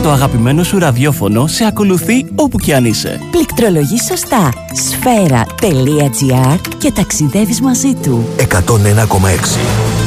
Το αγαπημένο σου ραδιόφωνο σε ακολουθεί όπου κι αν είσαι. Πληκτρολογείς σωστά. Sfera.gr και ταξιδεύεις μαζί του. 101,6